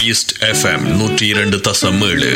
East FM 102.7.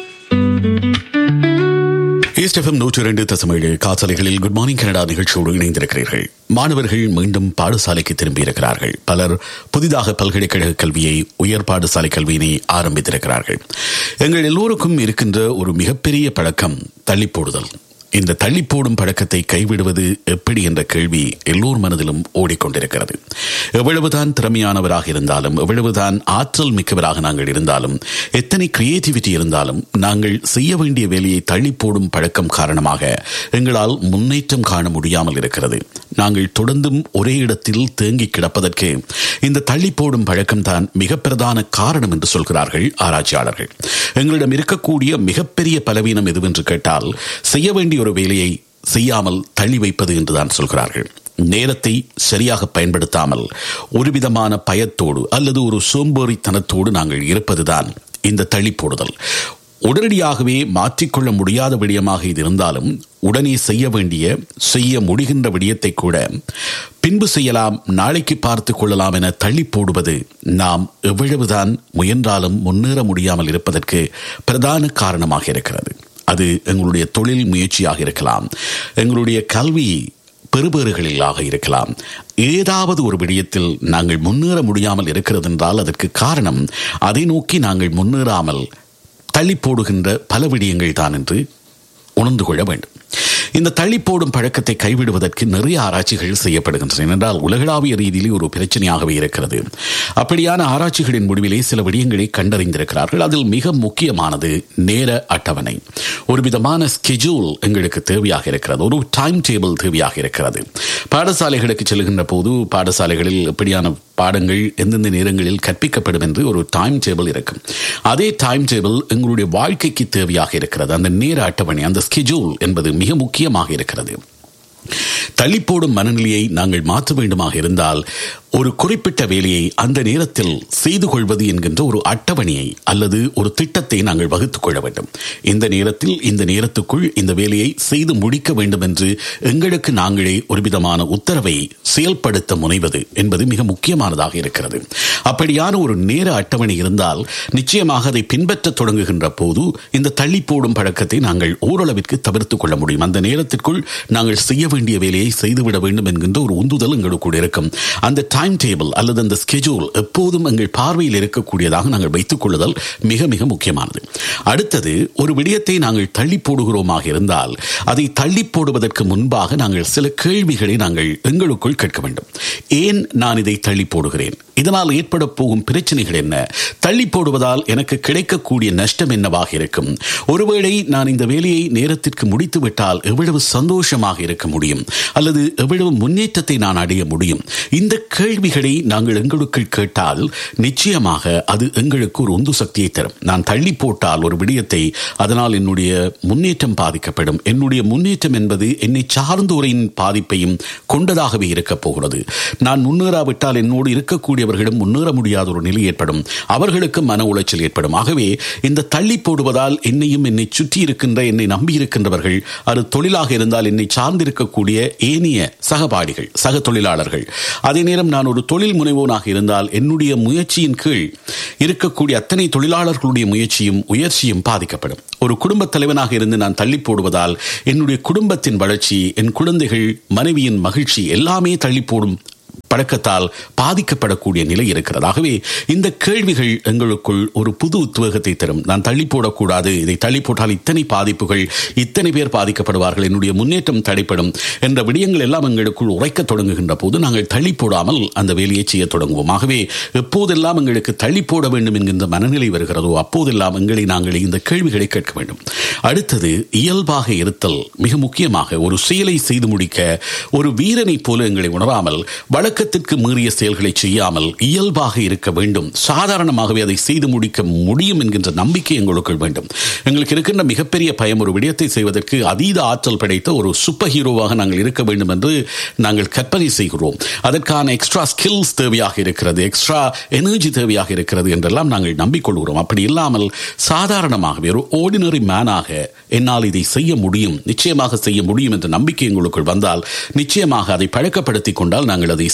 East FM 102.7 காசலைகளில் good morning Canada நிகழ்ச்சியோடு இணைந்திருக்கிறீர்கள். மாணவர்கள் மீண்டும் பாடசாலைக்கு திரும்பியிருக்கிறார்கள். பலர் புதிதாக பல்கலைக்கழக கல்வியை, உயர் பாடசாலை கல்வியினை ஆரம்பித்திருக்கிறார்கள். எங்கள் எல்லோருக்கும் இருக்கின்ற ஒரு மிகப்பெரிய பழக்கம் தள்ளி போடுதல். இந்த தள்ளி போடும் பழக்கத்தை கைவிடுவது எப்படி என்ற கேள்வி எல்லோர் மனதிலும் ஓடிக்கொண்டிருக்கிறது. எவ்வளவுதான் திறமையானவராக இருந்தாலும், எவ்வளவுதான் ஆற்றல் மிக்கவராக நாங்கள் இருந்தாலும், எத்தனை கிரியேட்டிவிட்டி இருந்தாலும், நாங்கள் செய்ய வேண்டிய வேலையை தள்ளி போடும் பழக்கம் காரணமாக எங்களால் முன்னேற்றம் காண முடியாமல் இருக்கிறது. நாங்கள் தொடர்ந்தும் ஒரே இடத்தில் தேங்கி கிடப்பதற்கு இந்த தள்ளி போடும் பழக்கம் தான் மிக பிரதான காரணம் என்று சொல்கிறார்கள் ஆராய்ச்சியாளர்கள். எங்களிடம் இருக்கக்கூடிய மிகப்பெரிய பலவீனம் எதுவென்று கேட்டால், செய்ய வேண்டிய ஒரு வேலையை செய்யாமல் தள்ளி வைப்பது என்றுதான் சொல்கிறார்கள். நேரத்தை சரியாக பயன்படுத்தாமல் ஒரு விதமான பயத்தோடு அல்லது ஒரு சோம்பேறித்தனத்தோடு நாங்கள் இருப்பதுதான் இந்த தள்ளி போடுதல். உடனடியாகவே மாற்றிக்கொள்ள முடியாத விடயமாக இது இருந்தாலும், உடனே செய்ய முடிகின்ற விடயத்தை கூட பின்பு செய்யலாம், நாளைக்கு பார்த்து கொள்ளலாம் என தள்ளி போடுவது நாம் எவ்வளவுதான் முயன்றாலும் முன்னேற முடியாமல் இருப்பதற்கு பிரதான காரணமாக இருக்கிறது. அது எங்களுடைய தொழில் முயற்சியாக இருக்கலாம், எங்களுடைய கல்வி பெறுபேறுகளிலாக இருக்கலாம். ஏதாவது ஒரு விடயத்தில் நாங்கள் முன்னேற முடியாமல் இருக்கிறது என்றால் அதற்கு காரணம் அதை நோக்கி நாங்கள் முன்னேறாமல் தள்ளி போடுகின்ற பல விடயங்கள் தான் என்று உணர்ந்து கொள்ள வேண்டும். இந்த தள்ளி போடும் பழக்கத்தை கைவிடுவதற்கு நிறைய ஆராய்ச்சிகள் செய்யப்படுகின்றன. என்றால் உலகளாவிய ரீதியிலே ஒரு பிரச்சனையாகவே இருக்கிறது. அப்படியான ஆராய்ச்சிகளின் முடிவிலே சில விடயங்களை கண்டறிந்திருக்கிறார்கள். அதில் மிக முக்கியமானது நேர அட்டவணை. ஒரு விதமான ஸ்கெட்யூல் எங்களுக்கு தேவையாக இருக்கிறது, ஒரு டைம் டேபிள் தேவையாக இருக்கிறது. பாடசாலைகளுக்கு செல்கின்ற போது பாடசாலைகளில் எப்படியான பாடங்கள் எந்தெந்த நேரங்களில் கற்பிக்கப்படும் என்று ஒரு டைம் டேபிள் இருக்கும். அதே டைம் டேபிள் எங்களுடைய வாழ்க்கைக்கு தேவையாக இருக்கிறது. அந்த நேர அட்டவணை, அந்த ஸ்கெட்யூல் என்பது மிக முக்கியமாக இருக்கிறது. தள்ளி போடும் மனநிலையை நாங்கள் மாற்ற வேண்டுமாக இருந்தால், ஒரு குறிப்பிட்ட வேலையை அந்த நேரத்தில் செய்து கொள்வது என்கின்ற ஒரு அட்டவணையை அல்லது ஒரு திட்டத்தை நாங்கள் வகுத்துக் கொள்ள வேண்டும். இந்த நேரத்தில் இந்த நேரத்துக்குள் இந்த வேலையை செய்து முடிக்க வேண்டும் என்று எங்களுக்கு நாங்களே ஒரு விதமான உத்தரவை செயல்படுத்த முனைவது என்பது மிக முக்கியமானதாக இருக்கிறது. அப்படியான ஒரு நேர அட்டவணை இருந்தால் நிச்சயமாக அதை பின்பற்ற தொடங்குகின்ற போது இந்த தள்ளி போடும் பழக்கத்தை நாங்கள் ஓரளவிற்கு தவிர்த்துக் கொள்ள முடியும். அந்த நேரத்திற்குள் நாங்கள் செய்ய வேண்டிய வேலையை செய்துவிட வேண்டும் என்கின்ற ஒரு உந்துதல் எங்களுக்குள் இருக்கும். அந்த டைம் டேபிள் அல்லது அந்த ஸ்கெட்யூல் எப்போதும் எங்கள் பார்வையில் இருக்கக்கூடியதாக நாங்கள் வைத்துக் கொள்ளுதல் மிக மிக முக்கியமானது. அடுத்தது, ஒரு விடயத்தை நாங்கள் தள்ளி போடுகிறோமாக இருந்தால் அதை தள்ளி போடுவதற்கு முன்பாக நாங்கள் சில கேள்விகளை நாங்கள் எங்களுக்குள் கேட்க வேண்டும். ஏன் நான் இதை தள்ளி போடுகிறேன்? இதனால் ஏற்பட போகும் பிரச்சனைகள் என்ன? தள்ளி போடுவதால் எனக்கு கிடைக்கக்கூடிய நஷ்டம் என்னவாக இருக்கும்? ஒருவேளை நான் இந்த வேலையை நேரத்திற்கு முடித்து விட்டால் எவ்வளவு சந்தோஷமாக இருக்க முடியும், அல்லது எவ்வளவு முன்னேற்றத்தை நான் அடைய முடியும்? இந்த கேள்விகளை நாங்கள் எங்களுக்குள் கேட்டால் நிச்சயமாக அது எங்களுக்கு ஒரு உந்து சக்தியை தரும். நான் தள்ளி போட்டால் ஒரு விடயத்தை, அதனால் என்னுடைய முன்னேற்றம் பாதிக்கப்படும். என்னுடைய முன்னேற்றம் என்பது என்னை சார்ந்தோரின் பாதிப்பையும் கொண்டதாகவே இருக்க போகிறது. நான் முன்னேறாவிட்டால் என்னோடு இருக்கக்கூடியவர்களும் முன்னேற முடியாத ஒரு நிலை ஏற்படும், அவர்களுக்கு மன உளைச்சல் ஏற்படும். ஆகவே இந்த தள்ளி போடுவதால் என்னையும் என்னை சுற்றி இருக்கின்ற, என்னை நம்பி இருக்கின்றவர்கள், அது தொழிலாக இருந்தால் என்னை சார்ந்திருக்கக்கூடிய ஏனைய சகபாடிகள், சக தொழிலாளர்கள், அதே நேரம் நான் ஒரு தொழில் முனைவோனாக இருந்தால் என்னுடைய முயற்சியின் கீழ் இருக்கக்கூடிய அத்தனை தொழிலாளர்களுடைய முயற்சியும் உயர்ச்சியும் பாதிக்கப்படும். ஒரு குடும்பத் தலைவனாக இருந்து நான் தள்ளி போடுவதால் என்னுடைய குடும்பத்தின் வளர்ச்சி, என் குழந்தைகள், மனைவியின் மகிழ்ச்சி எல்லாமே தள்ளி போடும் பழக்கத்தால் பாதிக்கப்படக்கூடிய நிலை இருக்கிறது. ஆகவே இந்த கேள்விகள் எங்களுக்குள் ஒரு புது உத்வேகத்தை தரும். நான் தள்ளி போடக்கூடாது, இதை தள்ளி போட்டால் இத்தனை பாதிப்புகள், இத்தனை பேர் பாதிக்கப்படுவார்கள், என்னுடைய முன்னேற்றம் தடைப்படும் என்ற விடயங்கள் எல்லாம் எங்களுக்குள் உரைக்க தொடங்குகின்ற போது நாங்கள் தள்ளி போடாமல் அந்த வேலையை செய்ய தொடங்குவோம். ஆகவே எப்போதெல்லாம் எங்களுக்கு தள்ளி போட வேண்டும் என்கின்ற மனநிலை வருகிறதோ அப்போதெல்லாம் எங்களை நாங்கள் இந்த கேள்விகளை கேட்க வேண்டும். அடுத்தது, இயல்பாக இருத்தல். மிக முக்கியமாக ஒரு செயலை செய்து முடிக்க ஒரு வீரனை போல எங்களை உணராமல், வழக்கத்திற்கு மீறிய செயல்களை செய்யாமல் இயல்பாக இருக்க வேண்டும். சாதாரணமாகவே அதை செய்து முடிக்க முடியும் என்கின்ற நம்பிக்கை எங்களுக்குள் வேண்டும். எங்களுக்கு இருக்கின்ற மிகப்பெரிய பயம், ஒரு விடயத்தை செய்வதற்கு அதீத ஆற்றல் படைத்த ஒரு சூப்பர் ஹீரோவாக நாங்கள் இருக்க வேண்டும் என்று நாங்கள் கற்பனை செய்கிறோம். அதற்கான எக்ஸ்ட்ரா ஸ்கில்ஸ் தேவையாக இருக்கிறது, எக்ஸ்ட்ரா எனர்ஜி தேவையாக இருக்கிறது என்றெல்லாம் நாங்கள் நம்பிக்கொள்கிறோம். அப்படி இல்லாமல் சாதாரணமாகவே ஒரு ஆர்டினரி மேனாக என்னால் இதை செய்ய முடியும், நிச்சயமாக செய்ய முடியும் என்ற நம்பிக்கை எங்களுக்குள் வந்தால் நிச்சயமாக அதை பழக்கப்படுத்திக் கொண்டால் நாங்கள் அதை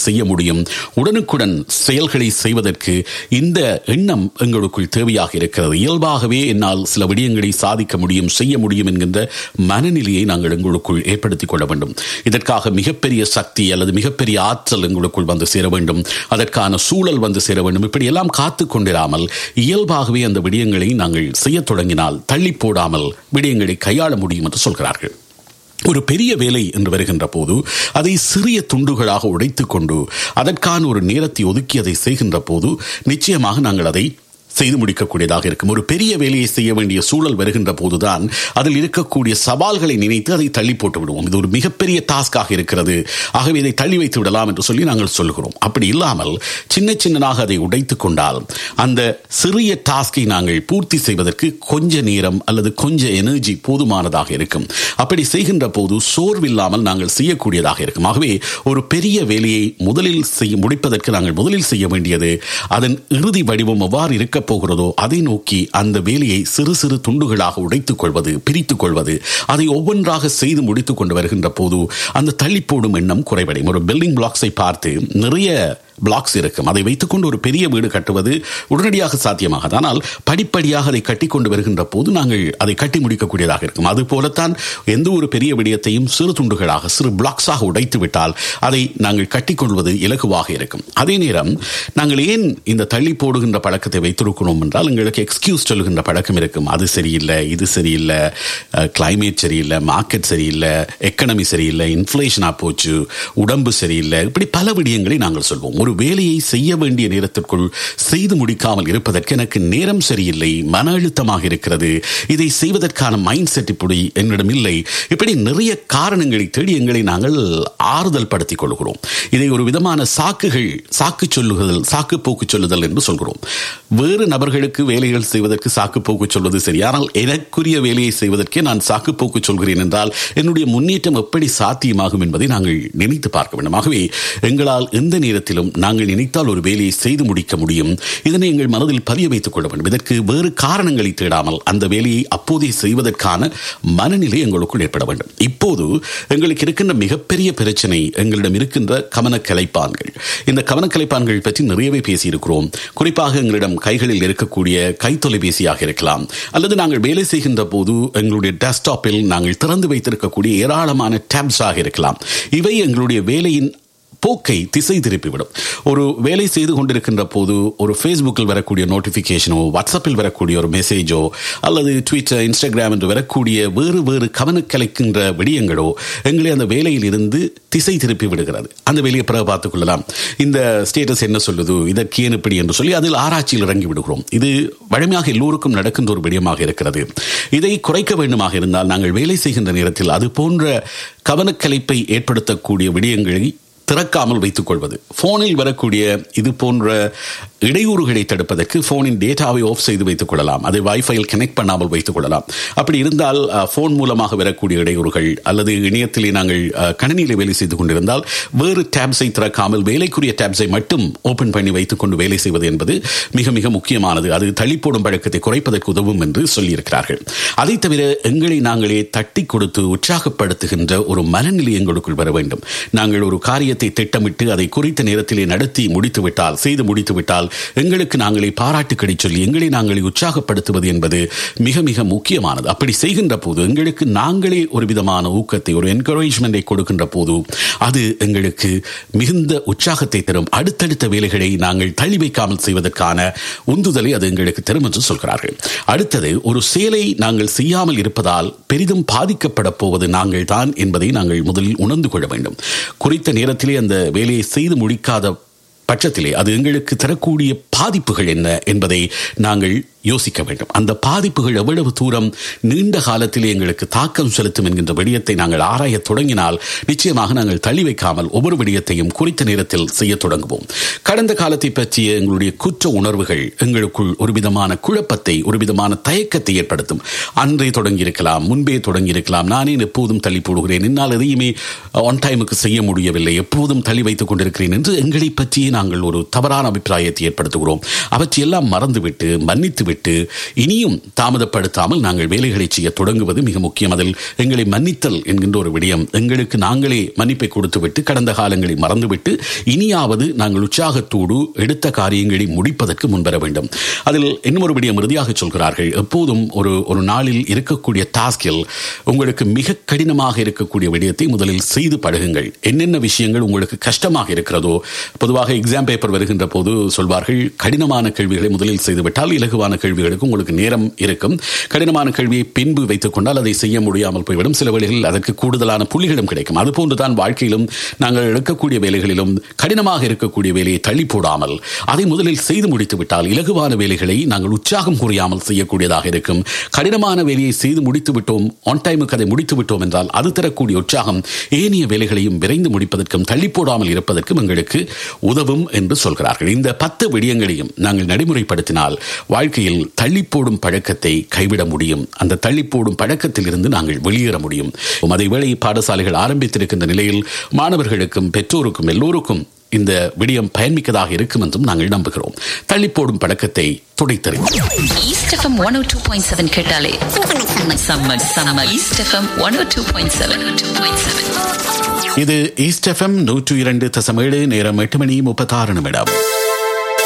செய்ய முடியும், உடனுக்குடன் செயல்களை செய்வதற்கு இந்த எண்ணம் எங்களுக்குள் தேவையாக இருக்கிறது. இயல்பாகவே என்னால் சில விடயங்களை சாதிக்க முடியும், செய்ய முடியும் என்கின்ற மனநிலையை நாங்கள் எங்களுக்குள் ஏற்படுத்திக் கொள்ள வேண்டும். இதற்காக மிகப்பெரிய சக்தி அல்லது மிகப்பெரிய ஆற்றல் எங்களுக்குள் வந்து சேர வேண்டும், அதற்கான சூழல் வந்து சேர வேண்டும். இப்படி எல்லாம் காத்து கொண்டிராமல் இயல்பாகவே அந்த விடயங்களை நாங்கள் செய்ய தொடங்கினால் தள்ளி போடாமல் விடயங்களை கையாள முடியும் என்று சொல்கிறார்கள். ஒரு பெரிய வேலை என்று வருகின்ற போது அதை சிறிய துண்டுகளாக உடைத்துக் கொண்டு அதற்கான ஒரு நேரத்தை ஒதுக்கி அதை செய்கின்ற போது நிச்சயமாக நாங்கள் அதை செய்து முடிக்கக்கூடியதாக இருக்கும். ஒரு பெரிய வேலையை செய்ய வேண்டிய சூழல் வருகின்ற போதுதான் அதில் இருக்கக்கூடிய சவால்களை நினைத்து அதை தள்ளி போட்டு விடுவோம். இது ஒரு மிகப்பெரிய டாஸ்காக இருக்கிறது, ஆகவே இதை தள்ளி வைத்து விடலாம் என்று சொல்லி நாங்கள் சொல்கிறோம். அப்படி இல்லாமல் சின்ன சின்னதாக அதை உடைத்துக் கொண்டால் அந்த சிறிய டாஸ்கை நாங்கள் பூர்த்தி செய்வதற்கு கொஞ்ச நேரம் அல்லது கொஞ்ச எனர்ஜி போதுமானதாக இருக்கும். அப்படி செய்கின்ற போது சோர்வில்லாமல் நாங்கள் செய்யக்கூடியதாக இருக்கும். ஆகவே ஒரு பெரிய வேலையை முதலில் முடிப்பதற்கு நாங்கள் முதலில் செய்ய வேண்டியது அதன் இறுதி வடிவம் எவ்வாறு இருக்க போகிறதோ அதை நோக்கி அந்த வேலையை சிறு சிறு துண்டுகளாக உடைத்துக் கொள்வது, பிரித்துக் கொள்வது, அதை ஒவ்வொன்றாக செய்து முடித்துக் கொண்டு வருகின்ற போது அந்த தள்ளி போடும் எண்ணம் குறைவடையும். ஒரு பில்டிங் பிளாக்ஸை பார்த்து நிறைய பிளாக்ஸ் இருக்கும், அதை வைத்துக்கொண்டு ஒரு பெரிய வீடு கட்டுவது உடனடியாக சாத்தியமாகாது. ஆனால் படிப்படியாக அதை கட்டி கொண்டு வருகின்ற போது நாங்கள் அதை கட்டி முடிக்கக்கூடியதாக இருக்கும். அது போலத்தான் எந்த ஒரு பெரிய விடயத்தையும் சிறு துண்டுகளாக சிறு பிளாக்ஸாக உடைத்து விட்டால் அதை நாங்கள் கட்டிக்கொள்வது இலகுவாக இருக்கும். அதே நேரம் நாங்கள் ஏன் இந்த தள்ளி போடுகின்ற பழக்கத்தை வைத்திருக்கிறோம் என்றால் எங்களுக்கு எக்ஸ்கியூஸ் சொல்லுகின்ற பழக்கம் இருக்கும். அது சரியில்லை, இது சரியில்லை, கிளைமேட் சரியில்லை, மார்க்கெட் சரியில்லை, எக்கனமி சரியில்லை, இன்ஃப்ளேஷனா போச்சு, உடம்பு சரியில்லை, இப்படி பல விடயங்களை நாங்கள் சொல்வோம். ஒரு வேலையை செய்ய வேண்டிய நேரத்திற்குள் செய்து முடிக்காமல் இருப்பதற்கு எனக்கு நேரம் சரியில்லை, மன அழுத்தமாக இருக்கிறது, இதை செய்வதற்கான மைண்ட் செட் இப்படி என்னிடம் இல்லை, இப்படி நிறைய காரணங்களை தேடி எங்களை நாங்கள் ஆறுதல் படுத்திக் கொள்கிறோம். இதை ஒரு விதமான சாக்கு சொல்லுதல், சாக்கு போக்கு சொல்லுதல் என்று சொல்கிறோம். வேறு நபர்களுக்கு வேலைகள் செய்வதற்கு சாக்கு போக்கு சொல்வது சரி, ஆனால் எனக்குரிய வேலையை செய்வதற்கே நான் சாக்கு போக்கு சொல்கிறேன் என்றால் என்னுடைய முன்னேற்றம் எப்படி சாத்தியமாகும் என்பதை நாங்கள் நினைத்து பார்க்க வேண்டும். ஆகவே எங்களால் எந்த நேரத்திலும் நாங்கள் நினைத்தால் ஒரு வேலையை செய்து முடிக்க முடியும். இதனை எங்கள் மனதில் பதிய வைத்துக் கொள்ள வேண்டும். இதற்கு வேறு காரணங்களை தேடாமல் அந்த வேலையை அப்போதே செய்வதற்கான மனநிலை எங்களுக்குள் ஏற்பட வேண்டும். இப்போது எங்களுக்கு இருக்கின்ற மிகப்பெரிய பிரச்சனை எங்களிடம் இருக்கின்ற கவனக்கலைப்பான்கள். இந்த கவனக்கலைப்பான்கள் பற்றி நிறையவே பேசியிருக்கிறோம். குறிப்பாக எங்களிடம் கைகளில் இருக்கக்கூடிய கைத்தொலைபேசியாக இருக்கலாம், அல்லது நாங்கள் வேலை செய்கின்ற போது எங்களுடைய டெஸ்க்டாப்பில் நாங்கள் திறந்து வைத்திருக்கக்கூடிய ஏராளமான டேப்ஸாக இருக்கலாம். இவை எங்களுடைய வேலையின் போக்கை திசை திருப்பிவிடும். ஒரு வேலை செய்து கொண்டிருக்கின்ற போது ஒரு ஃபேஸ்புக்கில் வரக்கூடிய நோட்டிஃபிகேஷனோ, வாட்ஸ்அப்பில் வரக்கூடிய ஒரு மெசேஜோ, அல்லது ட்விட்டர், இன்ஸ்டாகிராம் என்று வரக்கூடிய வேறு கவனக்கலைக்கின்ற விடயங்களோ எங்களை அந்த வேலையில் இருந்து திசை திருப்பி விடுகிறது. அந்த வேலையை பிறகு பார்த்துக் கொள்ளலாம், இந்த ஸ்டேட்டஸ் என்ன சொல்லுது, இதற்கு ஏன் இப்படி என்று சொல்லி அதில் ஆராய்ச்சியில் இறங்கி விடுகிறோம். இது வழமையாக எல்லோருக்கும் நடக்கின்ற ஒரு விடயமாக இருக்கிறது. இதை குறைக்க வேண்டுமாக இருந்தால் நாங்கள் வேலை செய்கின்ற நேரத்தில் அது போன்ற கவனக்கலைப்பை ஏற்படுத்தக்கூடிய விடயங்களை திறக்காமல் வைத்துக் கொள்வது, போனில் வரக்கூடிய இது போன்ற இடையூறுகளை தடுப்பதற்கு போனின் டேட்டாவை ஆஃப் செய்து வைத்துக் கொள்ளலாம், அதை வைஃபையில் கனெக்ட் பண்ணாமல் வைத்துக் கொள்ளலாம். அப்படி இருந்தால் போன் மூலமாக வரக்கூடிய இடையூறுகள், அல்லது இணையத்திலே நாங்கள் கணினியிலே வேலை செய்து கொண்டிருந்தால் வேறு டேப்ஸை திறக்காமல் வேலைக்குரிய டேப்ஸை மட்டும் ஓபன் பண்ணி வைத்துக் கொண்டு வேலை செய்வது என்பது மிக மிக முக்கியமானது. அது தள்ளி போடும் பழக்கத்தை குறைப்பதற்கு உதவும் என்று சொல்லியிருக்கிறார்கள். அதை தவிர எங்களை நாங்களே தட்டி கொடுத்து உற்சாகப்படுத்துகின்ற ஒரு மனநிலை எங்களுக்குள் வர வேண்டும். நாங்கள் ஒரு காரியத்தை திட்டமிட்டு அதை குறித்த நேரத்திலே நடத்தி முடித்துவிட்டால், செய்து முடித்துவிட்டால் எங்களுக்கு நாங்களே பாராட்டுக்களை சொல்லி எங்களை நாங்களே உற்சாகப்படுத்துவது என்பது மிக மிக முக்கியமானது. அப்படி செய்கின்ற போது எங்களுக்கு நாங்களே ஒரு விதமான ஊக்கத்தை, ஒரு என்கரேஜ்மெண்டை கொடுக்கின்ற போது அது எங்களுக்கு மிகுந்த உற்சாகத்தை தரும். அடுத்தடுத்த வேலைகளை நாங்கள் தள்ளி வைக்காமல் செய்வதற்கான உந்துதலை அது எங்களுக்கு தரும் என்று சொல்கிறார்கள். அடுத்தது, ஒரு செயலை நாங்கள் செய்யாமல் இருப்பதால் பெரிதும் பாதிக்கப்பட போவது நாங்கள் தான் என்பதை நாங்கள் முதலில் உணர்ந்து கொள்ள வேண்டும். குறித்த நேரத்திலே அந்த வேலையை செய்து முடிக்காத பட்சத்திலே அது எங்களுக்கு தரக்கூடிய பாதிப்புகள் என்ன என்பதை நாங்கள் யோசிக்க வேண்டும். அந்த பாதிப்புகள் எவ்வளவு தூரம் நீண்ட காலத்திலே எங்களுக்கு தாக்கம் செலுத்தும் என்கின்ற விடயத்தை நாங்கள் ஆராய தொடங்கினால் நிச்சயமாக நாங்கள் தள்ளி வைக்காமல் ஒவ்வொரு விடயத்தையும் குறித்த நேரத்தில் செய்ய தொடங்குவோம். கடந்த காலத்தை பற்றிய எங்களுடைய குற்ற உணர்வுகள் எங்களுக்குள் ஒரு விதமான குழப்பத்தை, ஒரு விதமான தயக்கத்தை ஏற்படுத்தும். அன்றே தொடங்கியிருக்கலாம், முன்பே தொடங்கியிருக்கலாம், நானே எப்போதும் தள்ளி போடுகிறேன், என்னால் எதையுமே ஆன் டைமுக்கு செய்ய முடியவில்லை, எப்போதும் தள்ளி வைத்துக் கொண்டிருக்கிறேன் என்று எங்களை பற்றியே நாங்கள் ஒரு தவறான அபிப்பிராயத்தை ஏற்படுத்துகிறோம். அவற்றையெல்லாம் மறந்துவிட்டு, மன்னித்து முடித்துவிட்டு இனியும் தாமதப்படுத்தாமல் நாங்கள் வேலைகளை செய்ய தொடங்குவது மிக முக்கியம். அதில் எங்களை மன்னித்தல் என்கின்ற ஒரு விடயம், எங்களுக்கு நாங்களே மன்னிப்பை கொடுத்துவிட்டு கடந்த காலங்களை மறந்துவிட்டு இனியாவது நாங்கள் உற்சாகத்தோடு எடுத்த காரியங்களை முடிப்பதற்கு முன்வர வேண்டும். அதில் இன்னொரு விடயம் இறுதியாக சொல்கிறார்கள், எப்போதும் ஒரு நாளில் இருக்கக்கூடிய டாஸ்கில் உங்களுக்கு மிக கடினமாக இருக்கக்கூடிய விடயத்தை முதலில் செய்து பழகுங்கள். என்னென்ன விஷயங்கள் உங்களுக்கு கஷ்டமாக இருக்கிறதோ, பொதுவாக எக்ஸாம் பேப்பர் வருகின்ற போது சொல்வார்கள், கடினமான கேள்விகளை முதலில் செய்துவிட்டால் இலகுவான கேள்விகளுக்கு உங்களுக்கு நேரம் இருக்கும். கடினமான கேள்வியை பின்பு வைத்துக் கொண்டால் அதை செய்ய முடியாமல் போய்விடும். சில வேளைகளில் அதற்கு கூடுதலான புள்ளிகளும் கிடைக்கும். அதுபோன்றுதான் வாழ்க்கையிலும் நாங்கள் எடுக்கக்கூடிய வேலைகளிலும் கடினமாக இருக்கக்கூடிய வேலையை தள்ளி போடாமல் அதை முதலில் செய்து முடித்து விட்டால் இலகுவான வேலைகளை நாங்கள் உற்சாகம் குறையாமல் செய்யக்கூடியதாக இருக்கும். கடினமான வேலையை செய்து முடித்து விட்டோம், ஆன் டைமுக்கு அதை முடித்து விட்டோம் என்றால் அது தரக்கூடிய உற்சாகம் ஏனைய வேலைகளையும் விரைந்து முடிப்பதற்கும் தள்ளி போடாமல் இருப்பதற்கும் எங்களுக்கு உதவும் என்று சொல்கிறார்கள். இந்த 10 விடயங்களையும் நாங்கள் நடைமுறைப்படுத்தினால் வாழ்க்கையில் தள்ளி போடும் பழக்கத்தை கைவிட முடியும். அந்த தள்ளி போடும் பழக்கத்தில் இருந்து நாங்கள் வெளியேற முடியும். அதேவேளை பாடசாலைகள் ஆரம்பித்திருக்கின்ற நிலையில் மாணவர்களுக்கும் பெற்றோருக்கும் எல்லோருக்கும் இந்த விடயம் பயன்மிக்கதாக இருக்கும் என்றும் நாங்கள் நம்புகிறோம். தள்ளி போடும் பழக்கத்தை துடைத்தறிவோம். ஈஸ்ட் எஃப்எம் 102.7 கேட்டாலே ஈஸ்ட் எஃப்எம் 102.7. இது ஈஸ்ட் எஃப்எம் 102.7. நேரம் 8:36.